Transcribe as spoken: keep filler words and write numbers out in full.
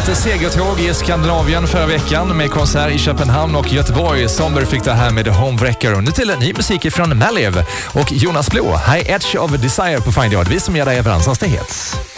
ett segertåg i Skandinavien förra veckan med konsert i Köpenhamn och Göteborg. Somber fick det här med Homewrecker. Och nu till en ny musik från Maliv och Jonas Blå. High Edge of Desire på Find Yard. Vi som ger dig Fransans hits.